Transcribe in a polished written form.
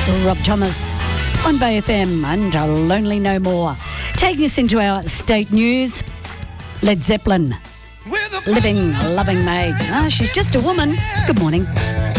Rob Thomas on Bay FM and Lonely No More. Taking us into our state news, Led Zeppelin, Living, Loving Maid. She's just a woman. Good morning.